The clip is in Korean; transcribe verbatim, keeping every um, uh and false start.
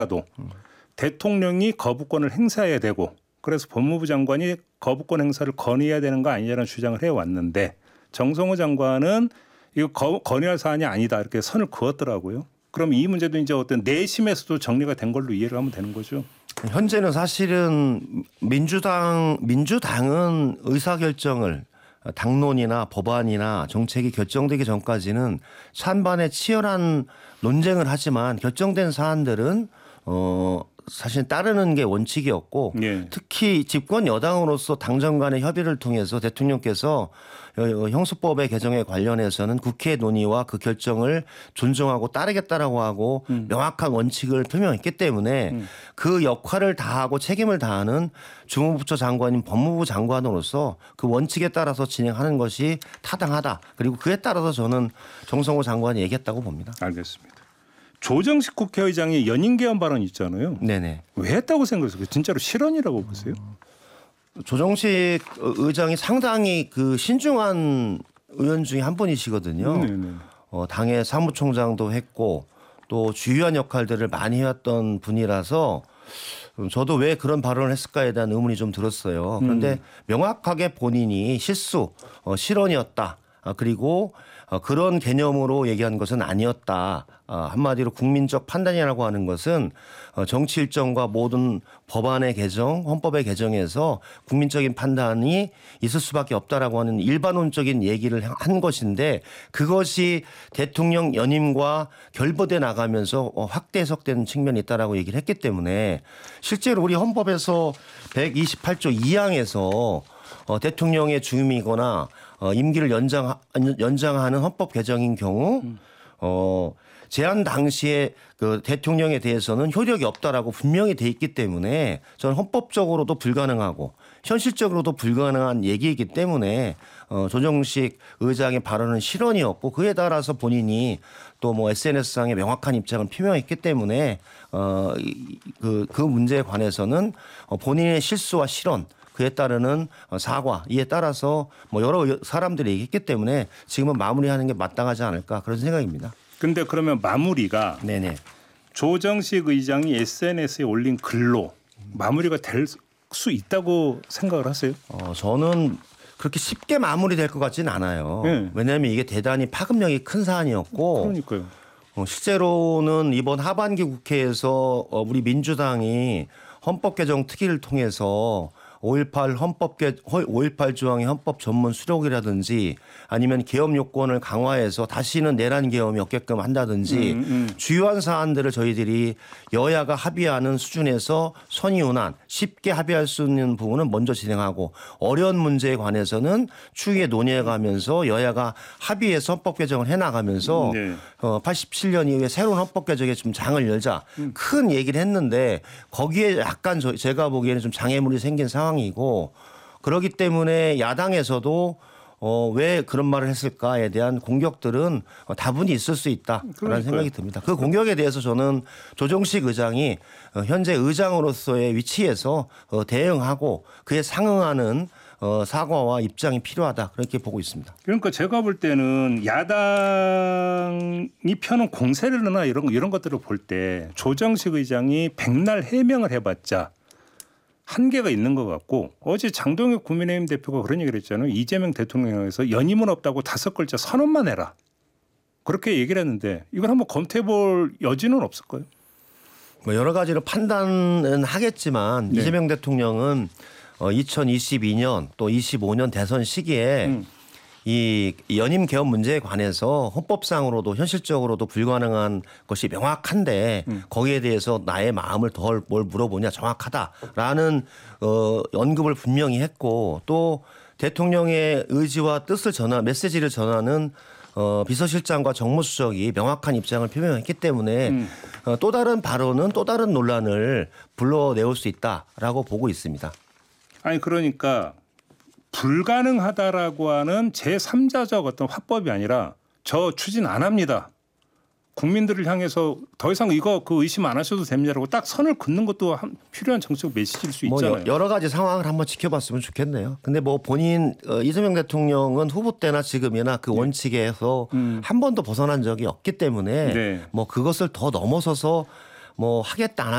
도 대통령이 거부권을 행사해야 되고 그래서 법무부 장관이 거부권 행사를 건의해야 되는 거 아니냐는 주장을 해왔는데 정성호 장관은 이거 거, 건의할 사안이 아니다 이렇게 선을 그었더라고요. 그럼 이 문제도 이제 어떤 내심에서도 정리가 된 걸로 이해를 하면 되는 거죠. 현재는 사실은 민주당 민주당은 의사결정을 당론이나 법안이나 정책이 결정되기 전까지는 찬반에 치열한 논쟁을 하지만 결정된 사안들은 어 사실 따르는 게 원칙이었고 예. 특히 집권 여당으로서 당정 간의 협의를 통해서 대통령께서 형수법의 개정에 관련해서는 국회 논의와 그 결정을 존중하고 따르겠다라고 하고 음. 명확한 원칙을 표명했기 때문에 음. 그 역할을 다하고 책임을 다하는 주무부처 장관인 법무부 장관으로서 그 원칙에 따라서 진행하는 것이 타당하다. 그리고 그에 따라서 저는 정성호 장관이 얘기했다고 봅니다. 알겠습니다. 조정식 국회의장의 연임 개헌 발언 있잖아요. 네네. 왜 했다고 생각하세요? 진짜로 실언이라고 보세요? 조정식 의장이 상당히 그 신중한 의원 중에 한 분이시거든요. 네네. 어, 당의 사무총장도 했고 또 주요한 역할들을 많이 해왔던 분이라서 저도 왜 그런 발언을 했을까에 대한 의문이 좀 들었어요. 그런데 음. 명확하게 본인이 실수, 어, 실언이었다. 아, 그리고 어, 그런 개념으로 얘기한 것은 아니었다. 어, 한마디로 국민적 판단이라고 하는 것은 어, 정치 일정과 모든 법안의 개정, 헌법의 개정에서 국민적인 판단이 있을 수밖에 없다라고 하는 일반론적인 얘기를 한 것인데 그것이 대통령 연임과 결부돼 나가면서 어, 확대 해석되는 측면이 있다라고 얘기를 했기 때문에 실제로 우리 헌법에서 백이십팔 조 이 항에서 어, 대통령의 주임이거나 어, 임기를 연장, 연장하는 헌법 개정인 경우, 어, 제한 당시에 그 대통령에 대해서는 효력이 없다라고 분명히 돼 있기 때문에 저는 헌법적으로도 불가능하고 현실적으로도 불가능한 얘기이기 때문에 어, 조정식 의장의 발언은 실언이었고 그에 따라서 본인이 또 뭐 에스엔에스상에 명확한 입장을 표명했기 때문에 어, 그, 그 문제에 관해서는 어, 본인의 실수와 실언 그에 따르는 사과 이에 따라서 뭐 여러 사람들이 얘기했기 때문에 지금은 마무리하는 게 마땅하지 않을까 그런 생각입니다. 근데 그러면 마무리가 네네. 조정식 의장이 에스엔에스에 올린 글로 마무리가 될 수 있다고 생각을 하세요? 어, 저는 그렇게 쉽게 마무리될 것 같지는 않아요. 네. 왜냐하면 이게 대단히 파급력이 큰 사안이었고 그러니까요. 어, 실제로는 이번 하반기 국회에서 어, 우리 민주당이 헌법 개정 특위를 통해서 오일팔 헌법 개 오일팔 조항의 헌법 전문 수록이라든지 아니면 계엄 요건을 강화해서 다시는 내란 계엄이 없게끔 한다든지 음, 음. 주요한 사안들을 저희들이 여야가 합의하는 수준에서 선의원안 쉽게 합의할 수 있는 부분은 먼저 진행하고 어려운 문제에 관해서는 추후에 논의해가면서 여야가 합의해서 헌법 개정을 해나가면서 네. 어, 팔십칠 년 이후에 새로운 헌법 개정에 좀 장을 열자 음. 큰 얘기를 했는데 거기에 약간 저, 제가 보기에는 좀 장애물이 생긴 상황. 이고 그렇기 때문에 야당에서도 어, 왜 그런 말을 했을까에 대한 공격들은 다분히 있을 수 있다라는 그러니까요. 생각이 듭니다. 그 공격에 대해서 저는 조정식 의장이 현재 의장으로서의 위치에서 대응하고 그에 상응하는 어, 사과와 입장이 필요하다 그렇게 보고 있습니다. 그러니까 제가 볼 때는 야당이 펴는 공세나 이런 이런 것들을 볼 때 조정식 의장이 백날 해명을 해봤자 한계가 있는 것 같고 어제 장동혁 국민의힘 대표가 그런 얘기를 했잖아요. 이재명 대통령에서 연임은 없다고 다섯 글자 선언만 해라. 그렇게 얘기를 했는데 이걸 한번 검토해 볼 여지는 없을까요? 뭐 여러 가지로 판단은 하겠지만 네. 이재명 대통령은 이천이십이 년 또 이십오 년 대선 시기에 음. 이 연임 개헌 문제에 관해서 헌법상으로도 현실적으로도 불가능한 것이 명확한데 음. 거기에 대해서 나의 마음을 덜 뭘 물어보냐 정확하다라는 어, 언급을 분명히 했고 또 대통령의 의지와 뜻을 전하 메시지를 전하는 어, 비서실장과 정무수석이 명확한 입장을 표명했기 때문에 음. 어, 또 다른 발언은 또 다른 논란을 불러내올 수 있다라고 보고 있습니다. 아니 그러니까 불가능하다라고 하는 제삼자적 어떤 화법이 아니라 저 추진 안 합니다. 국민들을 향해서 더 이상 이거 그 의심 안 하셔도 됩니다라고 딱 선을 긋는 것도 한 필요한 정책 메시지일 수 있잖아요. 뭐 여러 가지 상황을 한번 지켜봤으면 좋겠네요. 근데 뭐 본인 어, 이재명 대통령은 후보 때나 지금이나 그 네. 원칙에서 음. 한 번도 벗어난 적이 없기 때문에 네. 뭐 그것을 더 넘어서서 뭐 하겠다 안